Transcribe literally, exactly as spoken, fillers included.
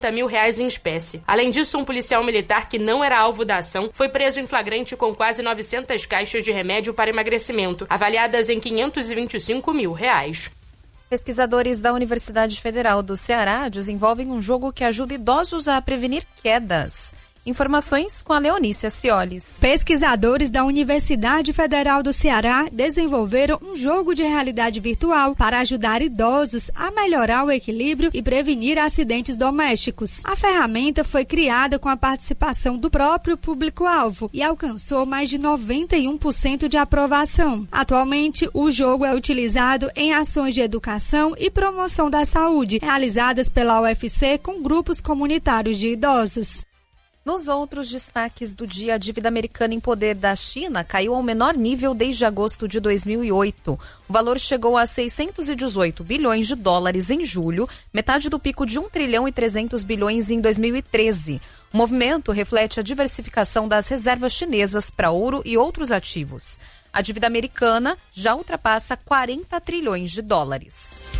mil reais em espécie. Além disso, um policial militar que não era alvo da ação foi preso em flagrante com quase novecentas caixas de remédio para emagrecimento, avaliadas em quinhentos e vinte e cinco mil reais. Pesquisadores da Universidade Federal do Ceará desenvolvem um jogo que ajuda idosos a prevenir quedas. Informações com a Leonícia Ciolis. Pesquisadores da Universidade Federal do Ceará desenvolveram um jogo de realidade virtual para ajudar idosos a melhorar o equilíbrio e prevenir acidentes domésticos. A ferramenta foi criada com a participação do próprio público-alvo e alcançou mais de noventa e um por cento de aprovação. Atualmente, o jogo é utilizado em ações de educação e promoção da saúde, realizadas pela U F C com grupos comunitários de idosos. Nos outros destaques do dia, a dívida americana em poder da China caiu ao menor nível desde agosto de dois mil e oito. O valor chegou a seiscentos e dezoito bilhões de dólares em julho, metade do pico de um trilhão e trezentos bilhões em dois mil e treze. O movimento reflete a diversificação das reservas chinesas para ouro e outros ativos. A dívida americana já ultrapassa quarenta trilhões de dólares.